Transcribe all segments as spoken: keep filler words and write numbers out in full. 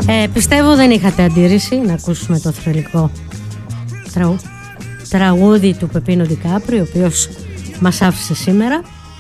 Ε, πιστεύω δεν είχατε αντίρρηση να ακούσουμε το θρυλικό τραγου... τραγούδι του Πεπίνο Ντικάπριο, ο οποίος μας άφησε σήμερα.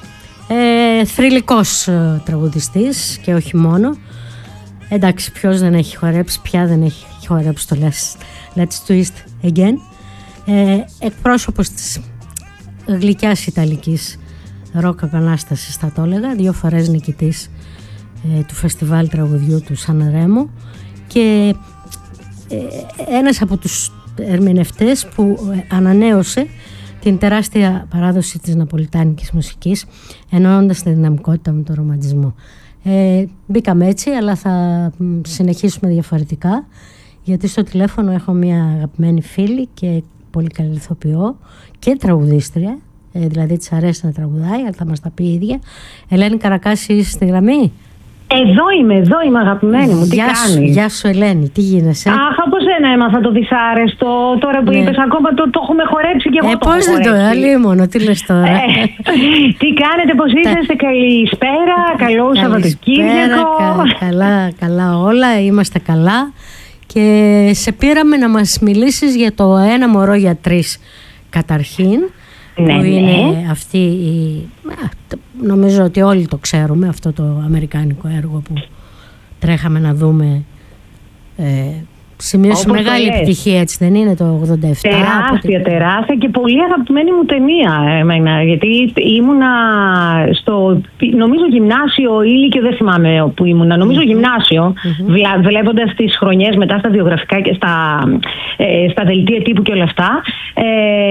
Ε, θρυλικός ε, τραγουδιστής και όχι μόνο. Εντάξει, ποιος δεν έχει χορέψει, ποια δεν έχει χορέψει το Let's, Let's Twist Again. Ε, εκπρόσωπος της γλυκιάς ιταλικής ροκ επανάστασης, θα το έλεγα, δύο φορές νικητής ε, του φεστιβάλ τραγουδιού του Σαν Ρέμο και ε, ένας από τους ερμηνευτές που ανανέωσε την τεράστια παράδοση της ναπολιτάνικης μουσικής, ενώνοντας τη δυναμικότητα με τον ρομαντισμό. Ε, μπήκαμε έτσι, αλλά θα συνεχίσουμε διαφορετικά, γιατί στο τηλέφωνο έχω μια αγαπημένη φίλη και πολύ καλή ηθοποιό και τραγουδίστρια, ε, δηλαδή της αρέσει να τραγουδάει, αλλά θα μας τα πει η ίδια. Ελένη Καρακάση, είσαι στη γραμμή? Εδώ είμαι, εδώ είμαι αγαπημένη μου, τι γεια κάνεις? Σου, γεια σου Ελένη, τι γίνεσαι? Αχ, από σένα έμαθα το δυσάρεστο, τώρα που ναι. είπες ακόμα το, το έχουμε χορέψει και εγώ ε, το έχω πώς χορέψει. δεν το, αλίμονο, τι λες τώρα? Ε, τι κάνετε, πώς είσαστε, καλησπέρα, καλό Σαββατοκύριακο. Κα, καλά, καλά όλα, είμαστε καλά και σε πήραμε να μας μιλήσεις για το Ένα μωρό για τρεις καταρχήν. Ναι, που ναι. είναι αυτή η, νομίζω ότι όλοι το ξέρουμε, αυτό το αμερικάνικο έργο που τρέχαμε να δούμε, ε, σημείωσε μεγάλη επιτυχία, έτσι δεν είναι, το ογδόντα επτά? Τεράστια, από... τεράστια και πολύ αγαπημένη μου ταινία εμένα, γιατί ήμουνα στο, νομίζω γυμνάσιο ή λύκειο, δεν θυμάμαι που ήμουνα, νομίζω mm-hmm. γυμνάσιο, mm-hmm. βλέποντας τις χρονιές μετά στα βιογραφικά και στα, ε, στα δελτία τύπου και όλα αυτά, ε,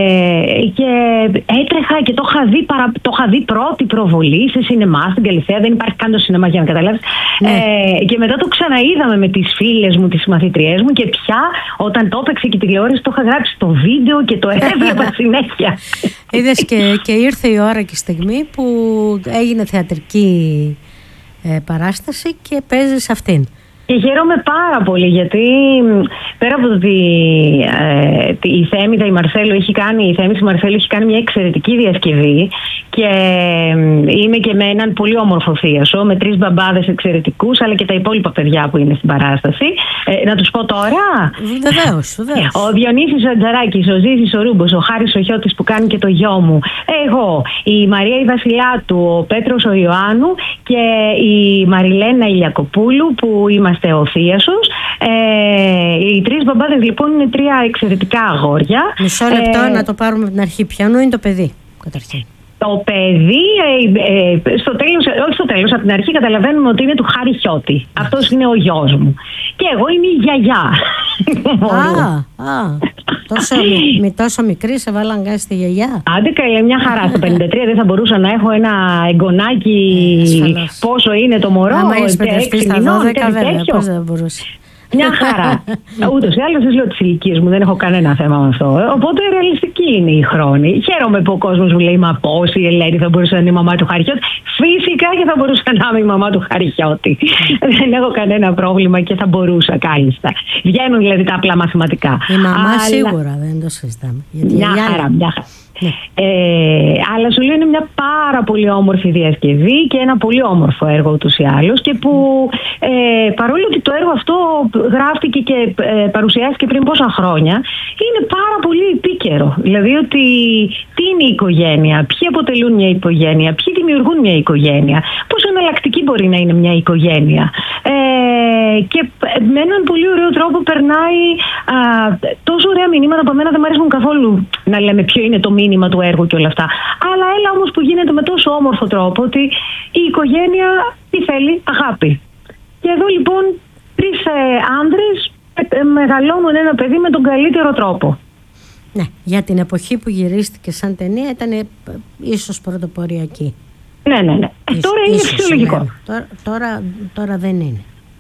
και έτρεχα και το είχα δει, παρα, το είχα δει πρώτη προβολή σε σινεμά στην Καλυθέα, δεν υπάρχει καν το σινεμά για να καταλάβεις, mm. ε, και μετά το ξαναείδαμε με τις φίλες μου, τις μαθητριές μου, και πια όταν το έπαιξε και η τηλεόραση το είχα γράψει στο βίντεο και το έβλεπα συνέχεια. Είδες και, και ήρθε η ώρα και η στιγμή που έγινε θεατρική ε, παράσταση και παίζεις αυτήν. Και χαίρομαι πάρα πολύ, γιατί πέρα από το ότι ε, η Θέμηδα η Μαρσέλο έχει κάνει, η Θέμης η Μαρσέλο έχει κάνει μια εξαιρετική διασκευή και ε, είμαι και με έναν πολύ όμορφο θίασο, με τρεις μπαμπάδες εξαιρετικούς, αλλά και τα υπόλοιπα παιδιά που είναι στην παράσταση. Ε, να τους πω τώρα? Βεβαίως, βεβαίως. Ο Διονύσης ο Τζαράκης, ο Ζήσης ο Ρούμπος, ο Χάρης ο Χιώτης που κάνει και το γιο μου, εγώ, η Μαρία η Βασιλάτου, ο Πέτρος ο Ιωάννου και η Μαριλένα Ηλιακοπούλου που είμαστε ο θίασος. Ε, οι τρεις μπαμπάδες λοιπόν είναι τρία εξαιρετικά αγόρια. Μισό λεπτό ε, να το πάρουμε από την αρχή. Ποιανού είναι το παιδί καταρχήν? Το παιδί, ε, ε, στο τέλος, όχι στο τέλος, από την αρχή καταλαβαίνουμε ότι είναι του Χάρη Χιώτη. Αυτός είναι ο γιος μου. Και εγώ είμαι η γιαγιά. Α, α, τόσο, με τόσο μικρή σε βάλαν γκάς στη γιαγιά. Άντε καλέ, μια χαρά. Στο πενήντα τρία δεν θα μπορούσα να έχω ένα εγγονάκι, ε, πόσο είναι το μωρό? Άμα έχεις παιδευτεί στα δώδεκα βέβαια, πώς δεν μπορούσε. Μια χαρά. Ούτως ή άλλως δεν λέω τις ηλικίες μου, δεν έχω κανένα θέμα με αυτό. Οπότε ρεαλιστική είναι η χρόνη. Χαίρομαι που ο κόσμος μου λέει, μα πώς η Ελένη θα μπορούσε να είναι η μαμά του Χαριώτη? Φυσικά και θα μπορούσα να είμαι η μαμά του Χαριώτη. Δεν έχω κανένα πρόβλημα και θα μπορούσα κάλλιστα. Βγαίνουν δηλαδή τα απλά μαθηματικά. Η μαμά αλλά... σίγουρα δεν το συζητάμε. Μια χαρά, μια χαρά. Ναι. Ε, αλλά σου λέω είναι μια πάρα πολύ όμορφη διασκευή και ένα πολύ όμορφο έργο ούτως ή άλλως, και που ε, παρόλο ότι το έργο αυτό γράφτηκε και ε, παρουσιάστηκε πριν πόσα χρόνια, είναι πάρα πολύ επίκαιρο. Δηλαδή ότι τι είναι η οικογένεια, ποιοι αποτελούν μια οικογένεια, ποιοι δημιουργούν μια οικογένεια, πόσο εναλλακτική μπορεί να είναι μια οικογένεια. Ε, και με έναν πολύ ωραίο τρόπο περνάει α, τόσο ωραία μηνύματα που εμένα δεν μου αρέσουν καθόλου να λέμε ποιο είναι το μήνυμα του έργου και όλα αυτά. Αλλά έλα όμως που γίνεται με τόσο όμορφο τρόπο ότι η οικογένεια τι θέλει? Αγάπη. Και εδώ λοιπόν τρεις ε, άνδρες ε, μεγαλώνουν ένα παιδί με τον καλύτερο τρόπο. Ναι, για την εποχή που γυρίστηκε σαν ταινία ήταν ε, ίσως πρωτοποριακή. Ναι, ναι, ναι. Ίσως, τώρα είναι φυσιολογικό. Ναι. Τώρα, τώρα, τώρα δεν είναι.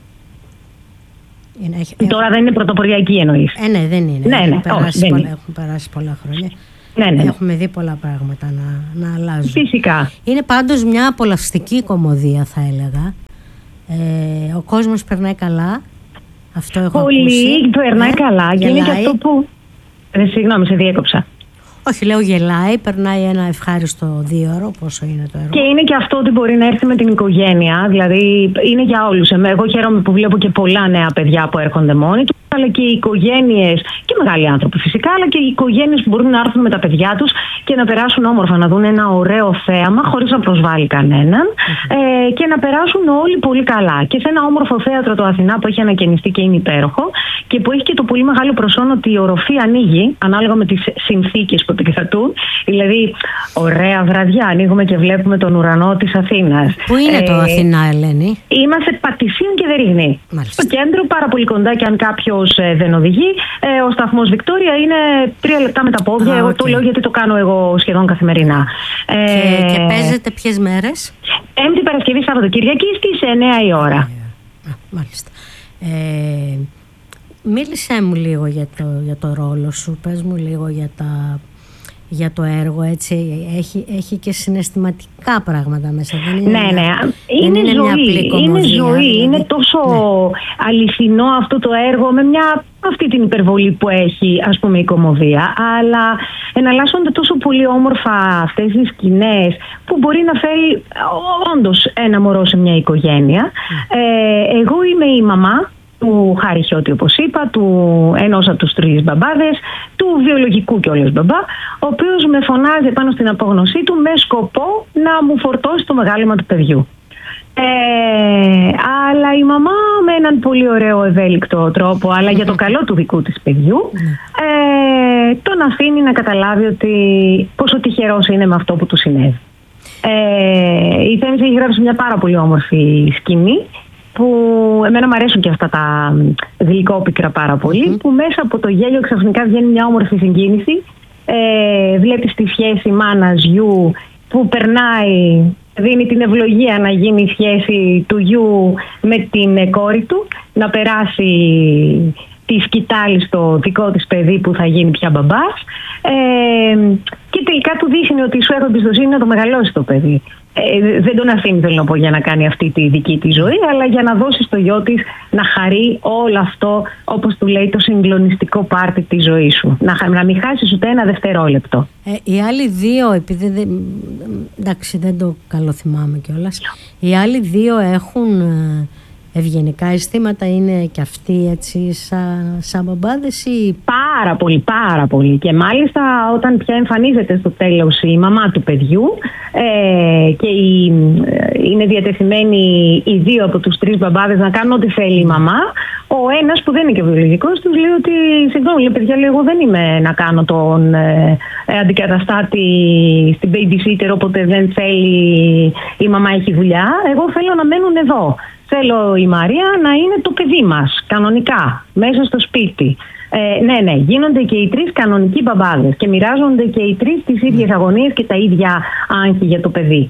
είναι έχει, τώρα έχουν... δεν είναι πρωτοποριακή εννοείς? Ε, ναι, δεν είναι. Ναι, ναι, έχουν, περάσει όχι, πολλά, δεν έχουν περάσει πολλά χρόνια. Ναι, ναι. Έχουμε δει πολλά πράγματα να, να αλλάζουν. Φυσικά. Είναι πάντως μια απολαυστική κομμωδία, θα έλεγα. Ε, ο κόσμος περνάει καλά. Αυτό έχω Πολύ ακούσει. περνάει ε, καλά. Και είναι και αυτό που... Ε, συγγνώμη, σε διέκοψα. Όχι, λέω γελάει, περνάει ένα ευχάριστο δίωρο, πόσο είναι το έργο. Και είναι και αυτό ότι μπορεί να έρθει με την οικογένεια, δηλαδή είναι για όλους. Εγώ χαίρομαι που βλέπω και πολλά νέα παιδιά που έρχονται μόνοι τους, αλλά και οι οικογένειες, και μεγάλοι άνθρωποι φυσικά, αλλά και οι οικογένειες που μπορούν να έρθουν με τα παιδιά τους και να περάσουν όμορφα, να δουν ένα ωραίο θέαμα χωρίς να προσβάλλει κανέναν, mm-hmm. ε, και να περάσουν όλοι πολύ καλά. Και σε ένα όμορφο θέατρο το Αθηνά που έχει ανακαινιστεί και είναι υπέροχο και που έχει και το πολύ μεγάλο προσόν ότι η οροφή ανοίγει ανάλογα με τις συνθήκες που επικρατούν. Δηλαδή, ωραία βραδιά, ανοίγουμε και βλέπουμε τον ουρανό της Αθήνας. Πού είναι ε, το Αθηνά, Ελένη? Είμαστε Πατησίων και Δεριγνή. Στο κέντρο, πάρα πολύ κοντά, και αν κάποιος ε, δεν οδηγεί, ε, ο σταθμός Βικτόρια είναι τρία λεπτά με τα πόδια. Ah, εγώ okay. το λέω γιατί το κάνω εγώ σχεδόν καθημερινά. Και, ε, και παίζετε ποιες μέρες? Πέμπτη, Παρασκευή, Σαββατοκυριακή στις εννιά η ώρα. Ah, μάλιστα. Ε, μίλησέ μου λίγο για το, για το ρόλο σου, πες μου λίγο για, τα, για το έργο, έτσι, έχει, έχει και συναισθηματικά πράγματα μέσα, δεν είναι? Ναι, ναι, είναι, είναι ζωή, μια είναι ζωή, δηλαδή. Είναι τόσο ναι. αληθινό αυτό το έργο, με μια αυτή την υπερβολή που έχει, ας πούμε, η κωμωδία, αλλά εναλλάσσονται τόσο πολύ όμορφα αυτές οι σκηνές που μπορεί να φέρει όντως ένα μωρό σε μια οικογένεια. Mm. Ε, εγώ είμαι η μαμά του Χάρη Χιώτη, όπως είπα, του ενός από τους τρεις μπαμπάδες, του βιολογικού κιόλας μπαμπά, ο οποίος με φωνάζει πάνω στην απόγνωσή του με σκοπό να μου φορτώσει το μεγάλωμα του παιδιού. Ε, αλλά η μαμά με έναν πολύ ωραίο ευέλικτο τρόπο, αλλά για το καλό του δικού της παιδιού, ε, τον αφήνει να καταλάβει ότι πόσο τυχερός είναι με αυτό που του συνέβη. Ε, η Θέμης έχει γράψει μια πάρα πολύ όμορφη σκηνή, που εμένα μου αρέσουν και αυτά τα γλυκόπικρα πάρα πολύ, mm-hmm. που μέσα από το γέλιο ξαφνικά βγαίνει μια όμορφη συγκίνηση. Ε, βλέπεις τη σχέση μάνας γιου που περνάει, δίνει την ευλογία να γίνει η σχέση του γιου με την κόρη του, να περάσει τη σκητάλη στο δικό της παιδί που θα γίνει πια μπαμπάς, ε, και τελικά του δείχνει ότι σου έχω εμπιστοσύνη να το μεγαλώσει το παιδί. Ε, δεν τον αφήνει, θέλω να πω, για να κάνει αυτή τη δική της ζωή, αλλά για να δώσει στο γιο της να χαρεί όλο αυτό, όπως του λέει, το συγκλονιστικό πάρτι της ζωής σου. Να, να μην χάσεις ούτε ένα δευτερόλεπτο. Ε, οι άλλοι δύο, επειδή δεν, εντάξει, δεν το καλοθυμάμαι κιόλας, οι άλλοι δύο έχουν ευγενικά αισθήματα, είναι και αυτοί έτσι σαν, σαν μπαμπάδες ή? Πάρα πολύ, πάρα πολύ. Και μάλιστα όταν πια εμφανίζεται στο τέλος η μαμά του παιδιού ε, και η, είναι διατεθειμένοι οι δύο από τους τρεις μπαμπάδες να κάνουν ό,τι θέλει η μαμά, ο ένας που δεν είναι και βιολογικός τους λέει ότι συγγνώμη, λέει, παιδιά, λέει, εγώ δεν είμαι να κάνω τον ε, ε, αντικαταστάτη στην babysitter όποτε δεν θέλει η μαμά έχει δουλειά. Εγώ θέλω να μένουν εδώ. Θέλω η Μαρία να είναι το παιδί μας, κανονικά, μέσα στο σπίτι. Ε, ναι, ναι, γίνονται και οι τρεις κανονικοί μπαμπάδες και μοιράζονται και οι τρεις τις ίδιες αγωνίες και τα ίδια άγχη για το παιδί.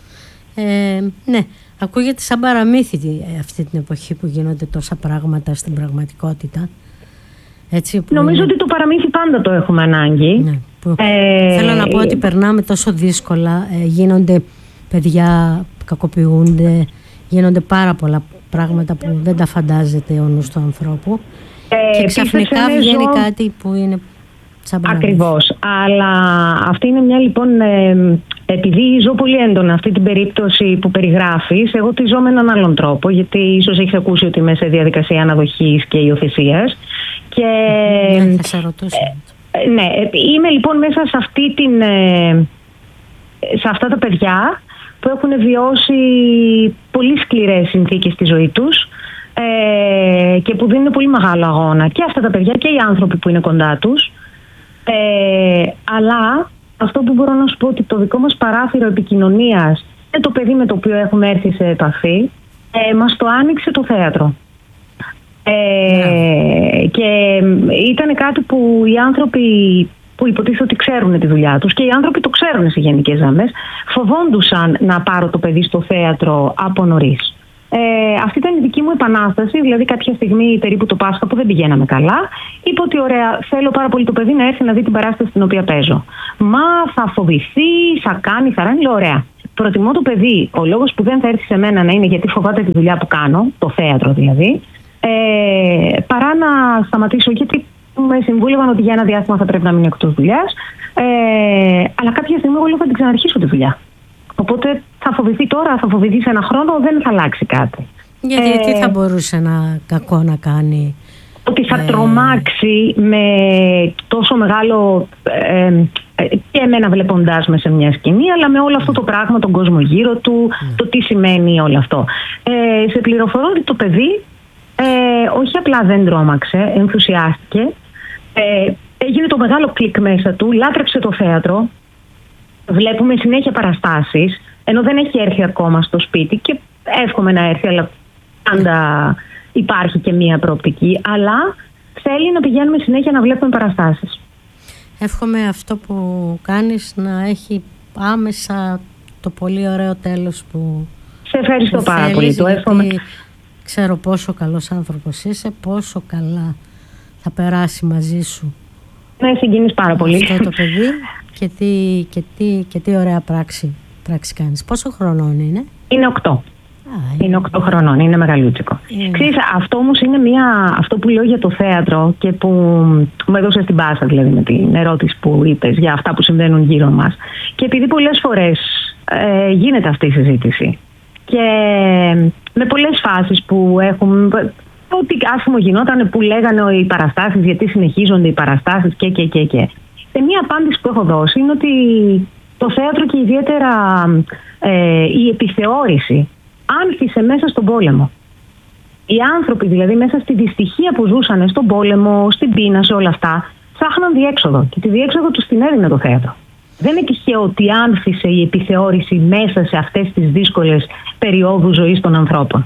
Ε, ναι, ακούγεται σαν παραμύθι αυτή την εποχή που γίνονται τόσα πράγματα στην πραγματικότητα. Έτσι, που νομίζω είναι... ότι το παραμύθι πάντα το έχουμε ανάγκη. Ναι, που... ε, θέλω να πω ότι περνάμε τόσο δύσκολα, ε, γίνονται παιδιά που κακοποιούνται, γίνονται πάρα πολλά πράγματα που δεν τα φαντάζεται ο νους του ανθρώπου, ε, και ξαφνικά βγαίνει ζω... κάτι που είναι σαν παραμύθι. Ακριβώς, αλλά αυτή είναι μια λοιπόν, ε, επειδή ζω πολύ έντονα αυτή την περίπτωση που περιγράφεις, εγώ τη ζω με έναν άλλον τρόπο, γιατί ίσως έχεις ακούσει ότι είμαι σε διαδικασία αναδοχής και υιοθεσίας. Και, ναι, θα σε ρωτούσα. Ε, ναι, είμαι λοιπόν μέσα σε αυτή την, ε, σε αυτά τα παιδιά που έχουν βιώσει πολύ σκληρές συνθήκες στη ζωή τους, ε, και που δίνουν πολύ μεγάλο αγώνα, και αυτά τα παιδιά και οι άνθρωποι που είναι κοντά τους, ε, αλλά αυτό που μπορώ να σου πω ότι το δικό μας παράθυρο επικοινωνίας με το παιδί με το οποίο έχουμε έρθει σε επαφή, ε, μας το άνοιξε το θέατρο. Ε, yeah. Και ήταν κάτι που οι άνθρωποι που υποτίθεται ότι ξέρουν τη δουλειά τους, και οι άνθρωποι το ξέρουν σε γενικές γραμμές, φοβόντουσαν να πάρω το παιδί στο θέατρο από νωρίς. Ε, αυτή ήταν η δική μου επανάσταση, δηλαδή κάποια στιγμή περίπου το Πάσχα που δεν πηγαίναμε καλά, είπα ότι ωραία, θέλω πάρα πολύ το παιδί να έρθει να δει την παράσταση στην οποία παίζω. Μα θα φοβηθεί, θα κάνει, θα ράνει, λέω ωραία. Προτιμώ το παιδί, ο λόγος που δεν θα έρθει σε μένα να είναι γιατί φοβάται τη δουλειά που κάνω, το θέατρο δηλαδή, ε, παρά να σταματήσω, γιατί με συμβούλευαν ότι για ένα διάστημα θα πρέπει να μείνει εκτός δουλειάς. Ε, αλλά κάποια στιγμή εγώ λέω θα την ξαναρχίσω τη δουλειά. Οπότε θα φοβηθεί τώρα, θα φοβηθεί σε ένα χρόνο, δεν θα αλλάξει κάτι. Γιατί ε, τι θα μπορούσε να κακό να κάνει? Ότι θα ε... τρομάξει με τόσο μεγάλο ε, ε, και εμένα βλέποντάς με σε μια σκηνή, αλλά με όλο αυτό το πράγμα, τον κόσμο γύρω του, mm. το τι σημαίνει όλο αυτό. Ε, σε πληροφορώ ότι το παιδί ε, όχι απλά δεν τρόμαξε, ενθουσιάστηκε, ε, έγινε το μεγάλο κλικ μέσα του, λάτρεψε το θέατρο, βλέπουμε συνέχεια παραστάσεις, ενώ δεν έχει έρθει ακόμα στο σπίτι και εύχομαι να έρθει, αλλά πάντα υπάρχει και μία προοπτική, αλλά θέλει να πηγαίνουμε συνέχεια να βλέπουμε παραστάσεις. Εύχομαι αυτό που κάνεις να έχει άμεσα το πολύ ωραίο τέλος που σε ευχαριστώ που πάρα θέλεις, πολύ. Το εύχομαι. Ξέρω πόσο καλός άνθρωπος είσαι, πόσο καλά θα περάσει μαζί σου. Ναι, συγκινείς πάρα πολύ. Αυτό το παιδί και τι, και τι, και τι ωραία πράξη, πράξη κάνεις. Πόσο χρονών είναι? Είναι οκτώ. Α, είναι οκτώ χρονών, είναι μεγαλούτσικο. Είναι. Ξέρεις, αυτό όμως είναι μια, αυτό που λέω για το θέατρο και που μου έδωσε την πάσα, δηλαδή με την ερώτηση που είπες για αυτά που συμβαίνουν γύρω μας. Και επειδή πολλές φορές ε, γίνεται αυτή η συζήτηση και με πολλές φάσεις που έχουν, ό,τι άσχημο γινόταν που λέγανε οι παραστάσεις, γιατί συνεχίζονται οι παραστάσεις και και και και. Σε μία απάντηση που έχω δώσει είναι ότι το θέατρο και ιδιαίτερα ε, η επιθεώρηση άνθησε μέσα στον πόλεμο. Οι άνθρωποι δηλαδή μέσα στη δυστυχία που ζούσαν στον πόλεμο, στην πείνα, σε όλα αυτά, ψάχναν διέξοδο και τη διέξοδο τους την έδινε το θέατρο. Δεν είναι τυχαίο ότι άνθησε η επιθεώρηση μέσα σε αυτές τις δύσκολες περιόδους ζωής των ανθρώπων.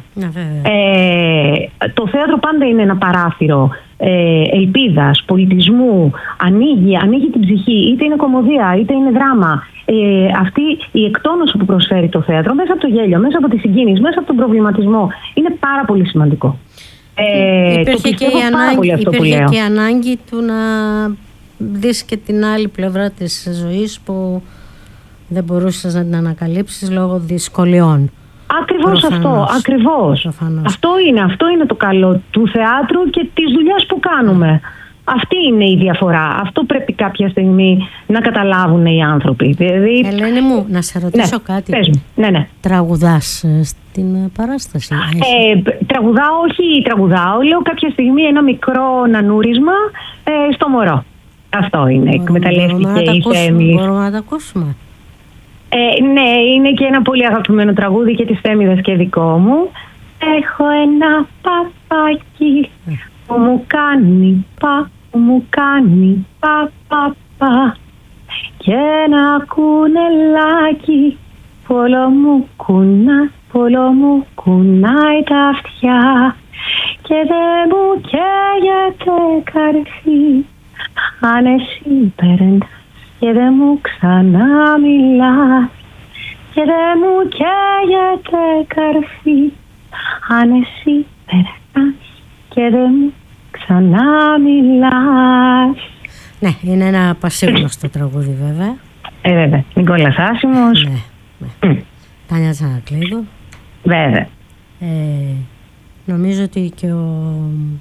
Ε, το θέατρο πάντα είναι ένα παράθυρο ε, ελπίδας, πολιτισμού, ανοίγει, ανοίγει την ψυχή, είτε είναι κωμωδία, είτε είναι δράμα. Ε, αυτή η εκτόνωση που προσφέρει το θέατρο μέσα από το γέλιο, μέσα από τη συγκίνηση, μέσα από τον προβληματισμό είναι πάρα πολύ σημαντικό. Ε, υπήρχε και η ανάγκη, υπήρχε και η ανάγκη του να δεις και την άλλη πλευρά της ζωής που δεν μπορούσες να την ανακαλύψεις λόγω δυσκολιών. Ακριβώς προφανώς. αυτό, ακριβώς. Προφανώς. Αυτό είναι, αυτό είναι το καλό του θεάτρου και της δουλειάς που κάνουμε. Αυτή είναι η διαφορά. Αυτό πρέπει κάποια στιγμή να καταλάβουν οι άνθρωποι. Δηλαδή... Ελένη μου, να σε ρωτήσω ναι, κάτι. Πες μου. Ναι, ναι. Τραγουδάς στην παράσταση? Ε, τραγουδάω, όχι τραγουδάω. Λέω κάποια στιγμή ένα μικρό νανούρισμα ε, στο μωρό. Αυτό είναι. Εκμεταλλεύτηκε η Θέμη. Μπορούμε να τα ακούσουμε? Ε, ναι, είναι και ένα πολύ αγαπημένο τραγούδι και της Θέμηδας και δικό μου. Έχω ένα παπάκι που μου κάνει πα, που μου κάνει πα, πα, πα. Και ένα κουνελάκι που όλο μου κουνά, που όλο μου κουνάει τα αυτιά. Και δεν μου καίγεται καρφί αν εσύ περνάς και δεν μου ξανά μιλάς. Και δεν μου καίγεται καρφί αν εσύ περνάς και δεν μου ξανά μιλάς. Ναι, είναι ένα πασίγνωστο τραγούδι βέβαια. Ε, βέβαια. Νικόλας Άσημος. Ναι, ναι. Mm. Τάνια Τζανακλείδου. Βέβαια. Ε, νομίζω ότι και ο,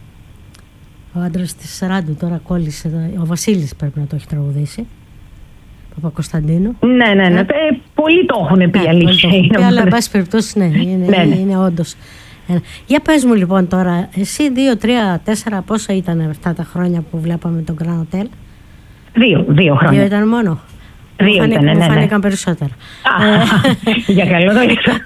ο άντρας της Ράντου τώρα κόλλησε, ο Βασίλης πρέπει να το έχει τραγουδήσει. Παπακοσταντίνου. Ναι, ναι, ναι. Ε, πολλοί το έχουν πει, ναι, αλήθεια. Πει, αλλά εν πάση περιπτώσει, ναι, είναι, ναι, ναι. είναι όντως. Για πες μου λοιπόν τώρα, εσύ δύο, τρία, τέσσερα, πόσα ήταν αυτά τα χρόνια που βλέπαμε τον Grand Hotel? Δύο, δύο χρόνια. Δύο ήταν μόνο? Δύο μου ήταν, ναι, ναι. φάνηκαν περισσότερα. ε, για καλό το έξω.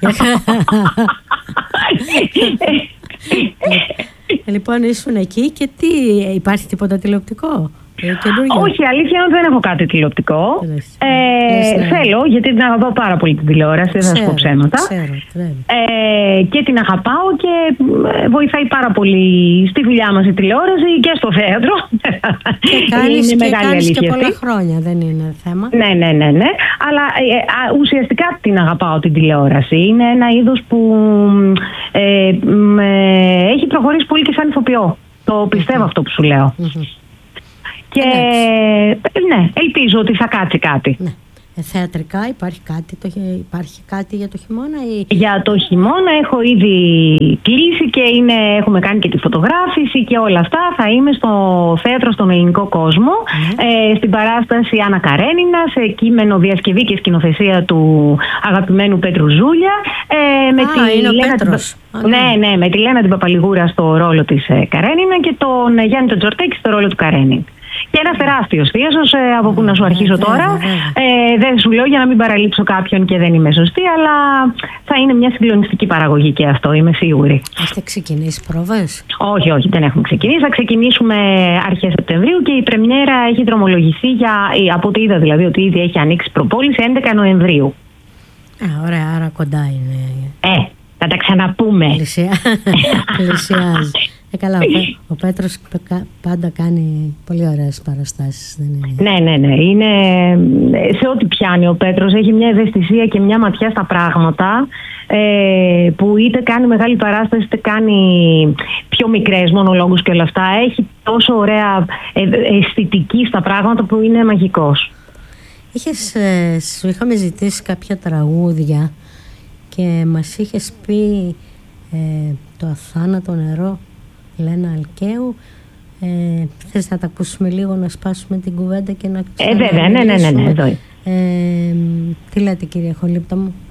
Λοιπόν, ήσουν εκεί και τι, υπάρχει τίποτα τηλεοπτικό? Ε, όχι, αλήθεια είναι ότι δεν έχω κάτι τηλεοπτικό. Ε, ε, θέλω, γιατί την αγαπάω πάρα πολύ την τηλεόραση, δεν θα σου πω ψέματα. Ξέρω, ε, και την αγαπάω και βοηθάει πάρα πολύ στη δουλειά μας η τηλεόραση και στο θέατρο. Και κάνεις, και, κάνεις και πολλά χρόνια, δεν είναι θέμα. Ναι, ναι, ναι, ναι. Αλλά ε, ουσιαστικά την αγαπάω την τηλεόραση. Είναι ένα είδος που ε, ε, έχει προχωρήσει πολύ και σαν ηθοποιό. Το πιστεύω mm-hmm. αυτό που σου λέω. Mm-hmm. Και ναι, ελπίζω ότι θα κάτσει κάτι. Ναι. θεατρικά υπάρχει κάτι, το, υπάρχει κάτι για το χειμώνα ή... Για το χειμώνα έχω ήδη κλείσει και είναι, έχουμε κάνει και τη φωτογράφηση και όλα αυτά. Θα είμαι στο θέατρο στον Ελληνικό Κόσμο, mm. ε, στην παράσταση Άννα Καρένινα, σε κείμενο, διασκευή και σκηνοθεσία του αγαπημένου Πέτρου Ζούλια. Ε, με Α, τη είναι ο Λένα Πέτρος. Την... Ναι, ναι, με τη Λένα την Παπαλιγούρα στο ρόλο της ε, Καρένινα και τον Γιάννη τον Τζορτέκη στο ρόλο του Καρένιν. Και ένα τεράστιο θείασος, ε, από που να σου αρχίσω τώρα. Ε, δεν σου λέω για να μην παραλείψω κάποιον και δεν είμαι σωστή, αλλά θα είναι μια συγκλονιστική παραγωγή και αυτό, είμαι σίγουρη. Έχετε ξεκινήσει πρόβες? Όχι, όχι, δεν έχουμε ξεκινήσει. Θα ξεκινήσουμε αρχές Σεπτεμβρίου και η πρεμιέρα έχει δρομολογηθεί για, από ό,τι είδα δηλαδή, ότι ήδη έχει ανοίξει προπόληση έντεκα Νοεμβρίου. Α, ωραία, άρα κοντά είναι. Ε, θα τα ξαναπούμε. Πλησιάζει. Ε, καλά, ο, ο Πέτρος πάντα κάνει πολύ ωραίες παραστάσεις, δεν είναι? Ναι, ναι, ναι. Είναι, σε ό,τι πιάνει ο Πέτρος έχει μια ευαισθησία και μια ματιά στα πράγματα, ε, που είτε κάνει μεγάλη παράσταση είτε κάνει πιο μικρές μονολόγους και όλα αυτά. Έχει τόσο ωραία αισθητική στα πράγματα που είναι μαγικός. Είχες, ε, σου είχαμε ζητήσει κάποια τραγούδια και μας είχες πει ε, το αθάνατο νερό, Λένα Αλκαίου. Ε, θες να τα ακούσουμε λίγο, να σπάσουμε την κουβέντα και να ξαναμιλήσουμε? Ε, βέβαια, ναι, ναι, ναι, ναι, εδώ. Ε, τι λέτε, κυρία Χολύπτα μου?